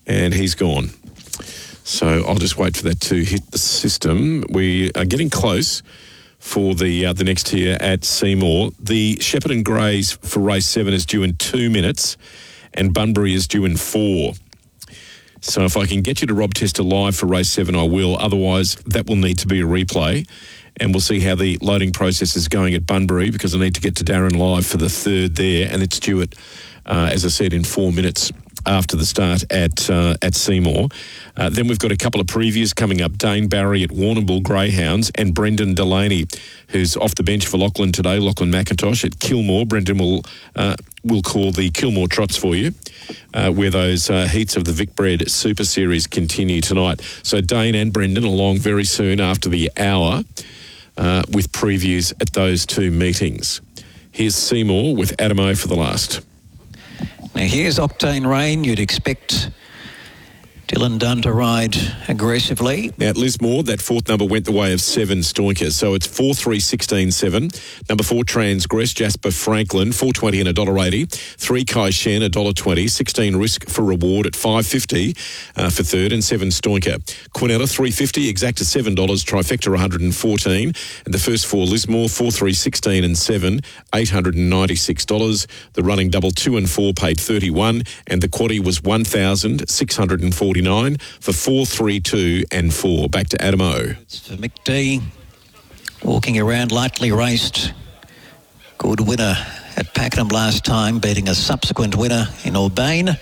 And he's gone. So I'll just wait for that to hit the system. We are getting close for the next tier at Seymour. The Shepparton Greys for race 7 is due in 2 minutes, and Bunbury is due in 4. So if I can get you to Rob Tester live for race 7, I will. Otherwise, that will need to be a replay. And we'll see how the loading process is going at Bunbury, because I need to get to Darren live for the 3rd there, and it's due at, as I said, in 4 minutes after the start at Seymour. Then we've got a couple of previews coming up. Dane Barry at Warrnambool Greyhounds and Brendan Delaney, who's off the bench for Lachlan today, Lachlan McIntosh at Kilmore. Brendan will call the Kilmore Trots for you, where those heats of the Vicbred Super Series continue tonight. So Dane and Brendan along very soon after the hour with previews at those 2 meetings. Here's Seymour with Adamo for the last. Now here's Octane Rain. You'd expect Dylan Dunn to ride aggressively. Now at Lismore, that 4th number went the way of 7 Stoinker. So it's 4, 3, 16, 7. Number 4 Transgress, Jasper Franklin, $4.20 and $1.80. 3 Kai Shen, $1.20. 16 Risk for Reward at $5.50 for 3rd, and 7 Stoinker. Quinella, $3.50, exact to $7. Trifecta, $114. And the first 4 Lismore, 4, 3, 16 and 7, $896. The running double 2 and 4 paid $31, and the quaddie was $1,640. For 4, 3, 2 and 4. Back to Adamo. It's for Mick D. Walking around, lightly raced. Good winner at Pakenham last time, beating a subsequent winner in Aubain.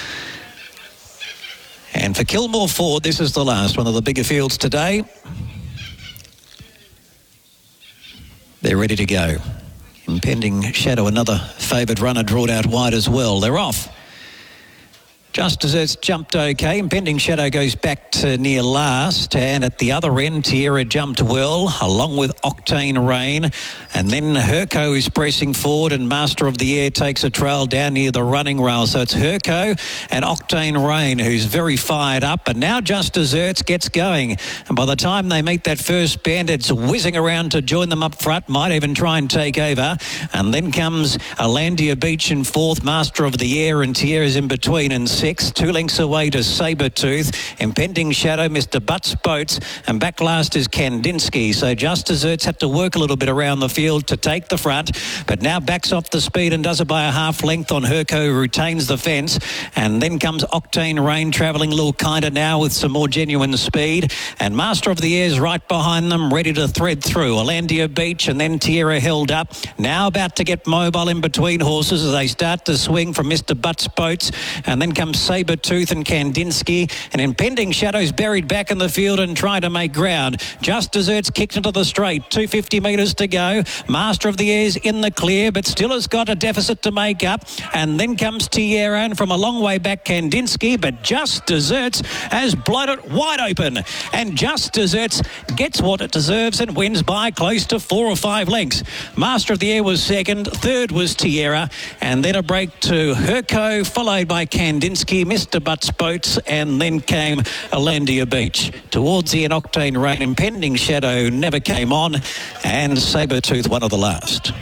And for Kilmore Ford, this is the last one of the bigger fields today. They're ready to go. Impending Shadow, another favoured runner, drawn out wide as well. They're off. Just as it's jumped okay, Impending Shadow goes back to near last, and at the other end, Tierra jumped well, along with Octane Rain, and then Herco is pressing forward, and Master of the Air takes a trail down near the running rail. So it's Herco and Octane Rain who's very fired up, and now Just Desserts gets going, and by the time they meet that first bend, it's whizzing around to join them up front, might even try and take over, and then comes Alandia Beach in 4th, Master of the Air and Tierra's in between in 6, 2 lengths away to Sabretooth, Impending Shadow, Mr. Butts Boats, and back last is Kandinsky. So Just Desserts had to work a little bit around the field to take the front, but now backs off the speed and does it by a half length on Herco, who retains the fence, and then comes Octane Rain travelling a little kinder now with some more genuine speed, and Master of the Air's right behind them, ready to thread through. Alandia Beach and then Tierra held up, now about to get mobile in between horses as they start to swing from Mr. Butts Boats, and then comes Sabretooth and Kandinsky, and Impending Shadow's buried back in the field and trying to make ground. Just Desserts kicked into the straight, 250 metres to go. Master of the Air's in the clear, but still has got a deficit to make up, and then comes Tierra, and from a long way back Kandinsky, but Just Desserts has blown it wide open, and Just Desserts gets what it deserves and wins by close to 4 or 5 lengths. Master of the Air was second, third was Tierra, and then a break to Herco, followed by Kandinsky, Mr. Butts Boats, and then came Alandia Beach. Towards the end, Octane Rain, Impending Shadow never came on, and Sabretooth one of the last.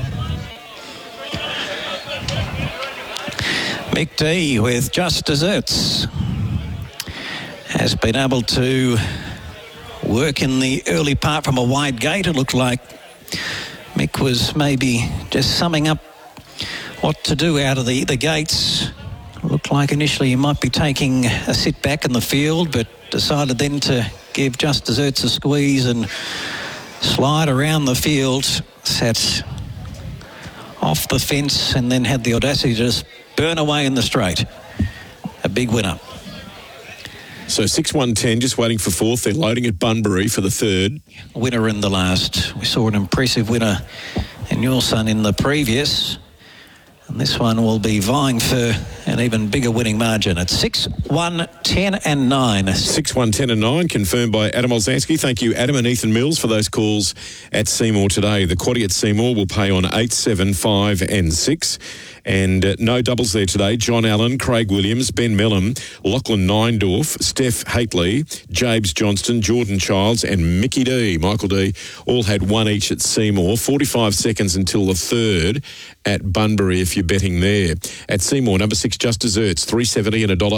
Mick D with Just Desserts has been able to work in the early part from a wide gate. It looked like Mick was maybe just summing up what to do out of the gates. Looked like initially he might be taking a sit back in the field, but decided then to give Just Desserts a squeeze and slide around the field, sat off the fence, and then had the audacity to just burn away in the straight. A big winner. So 6-1-10, just waiting for 4th. They're loading at Bunbury for the 3rd. Winner in the last. We saw an impressive winner in your son in the previous. And this one will be vying for an even bigger winning margin at 6, 1, 10 and 9. 6, 1, 10 and 9, confirmed by Adam Olzanski. Thank you, Adam and Ethan Mills, for those calls at Seymour today. The quaddie at Seymour will pay on 8, 7, 5 and 6. And no doubles there today. John Allen, Craig Williams, Ben Mellum, Lachlan Neindorf, Steph Haitley, Jabes Johnston, Jordan Childs and Mickey D, Michael D, all had one each at Seymour. 45 seconds until the 3rd at Bunbury if you're betting there. At Seymour, number 6, Just Desserts, $3.70 and $1.